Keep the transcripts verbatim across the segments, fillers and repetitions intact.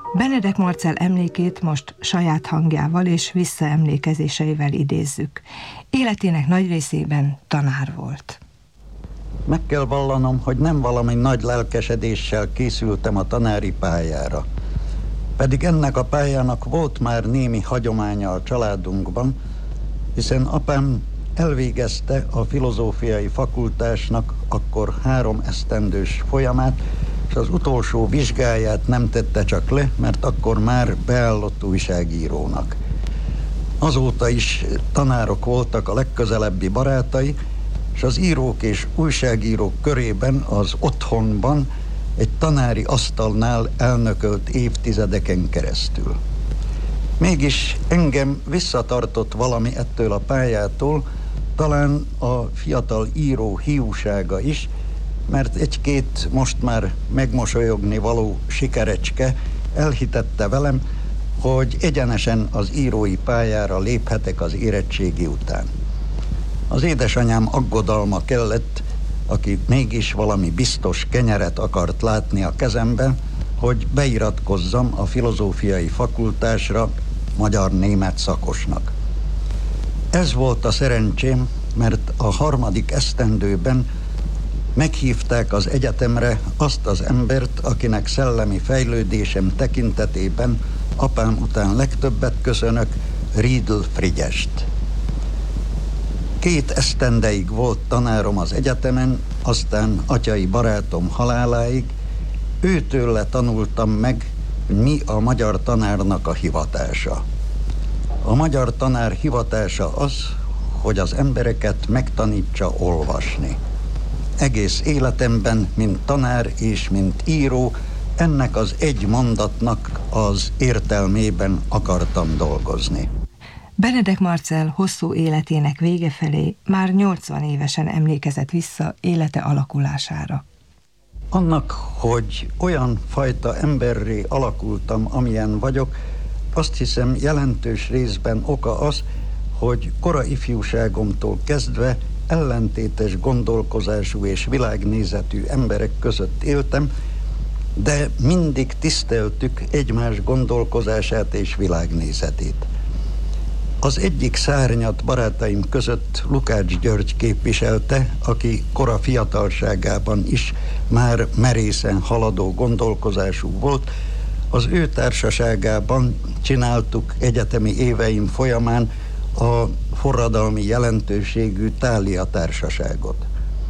Benedek Marcell emlékét most saját hangjával és visszaemlékezéseivel idézzük. Életének nagy részében tanár volt. Meg kell vallanom, hogy nem valami nagy lelkesedéssel készültem a tanári pályára. Pedig ennek a pályának volt már némi hagyománya a családunkban, hiszen apám elvégezte a filozófiai fakultásnak akkor három esztendős folyamát, és az utolsó vizsgáját nem tette csak le, mert akkor már beállott újságírónak. Azóta is tanárok voltak a legközelebbi barátai, és az írók és újságírók körében az otthonban egy tanári asztalnál elnökölt évtizedeken keresztül. Mégis engem visszatartott valami ettől a pályától, talán a fiatal író hiúsága is, mert egy-két most már megmosolyogni való sikerecske elhitette velem, hogy egyenesen az írói pályára léphetek az érettségi után. Az édesanyám aggodalma kellett, aki mégis valami biztos kenyeret akart látni a kezemben, hogy beiratkozzam a filozófiai fakultásra magyar-német szakosnak. Ez volt a szerencsém, mert a harmadik esztendőben meghívták az egyetemre azt az embert, akinek szellemi fejlődésem tekintetében apám után legtöbbet köszönök, Riedl Frigyest. Két esztendeig volt tanárom az egyetemen, aztán atyai barátom haláláig. Őtőle tanultam meg, mi a magyar tanárnak a hivatása. A magyar tanár hivatása az, hogy az embereket megtanítsa olvasni. Egész életemben, mint tanár és mint író, ennek az egy mondatnak az értelmében akartam dolgozni. Benedek Marcell hosszú életének vége felé már nyolcvan évesen emlékezett vissza élete alakulására. Annak, hogy olyan fajta emberré alakultam, amilyen vagyok, azt hiszem jelentős részben oka az, hogy kora ifjúságomtól kezdve ellentétes gondolkozású és világnézetű emberek között éltem, de mindig tiszteltük egymás gondolkozását és világnézetét. Az egyik szárnyat barátaim között Lukács György képviselte, aki kora fiatalságában is már merészen haladó gondolkozású volt. Az ő társaságában csináltuk egyetemi éveim folyamán a forradalmi jelentőségű Thália társaságot.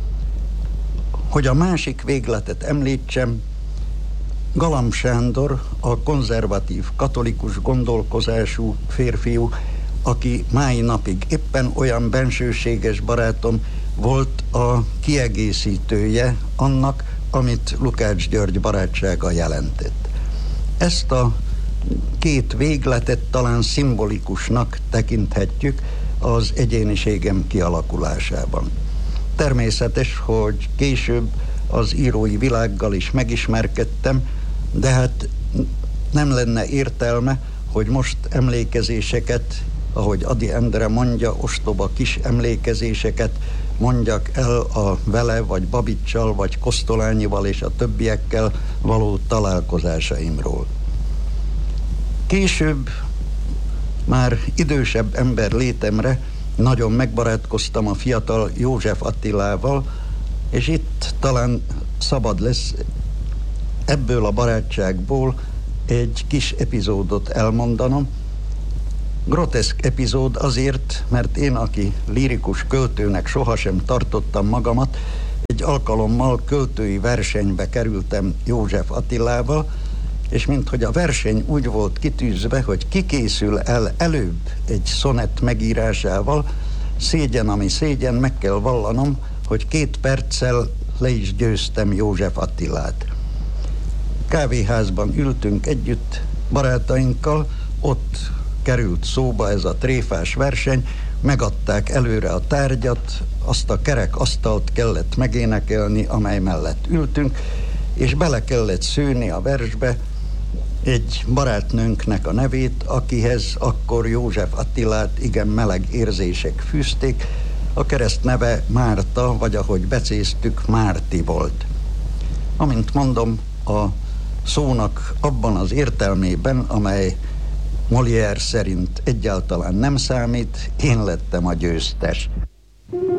Hogy a másik végletet említsem, Galamb Sándor, a konzervatív, katolikus gondolkozású férfiú, aki mai napig éppen olyan bensőséges barátom, volt a kiegészítője annak, amit Lukács György barátsága jelentett. Ezt a két végletet talán szimbolikusnak tekinthetjük az egyéniségem kialakulásában. Természetes, hogy később az írói világgal is megismerkedtem, de hát nem lenne értelme, hogy most emlékezéseket, ahogy Ady Endre mondja, ostoba kis emlékezéseket mondjak el a vele, vagy Babicsal, vagy Kosztolányival és a többiekkel való találkozásaimról. Később, már idősebb ember létemre nagyon megbarátkoztam a fiatal József Attilával, és itt talán szabad lesz ebből a barátságból egy kis epizódot elmondanom. Groteszk epizód azért, mert én, aki lírikus költőnek sohasem tartottam magamat, egy alkalommal költői versenybe kerültem József Attilával, és minthogy a verseny úgy volt kitűzve, hogy ki készül el előbb egy szonett megírásával, szégyen, ami szégyen, meg kell vallanom, hogy két perccel le is győztem József Attilát. Kávéházban ültünk együtt barátainkkal, ott került szóba ez a tréfás verseny, megadták előre a tárgyat, azt a kerek asztalt kellett megénekelni, amely mellett ültünk, és bele kellett szőni a versbe egy barátnőnknek a nevét, akihez akkor József Attilát igen meleg érzések fűzték. A keresztneve Márta, vagy ahogy becéztük, Márti volt. Amint mondom, a szónak abban az értelmében, amely Molière szerint egyáltalán nem számít, én lettem a győztes.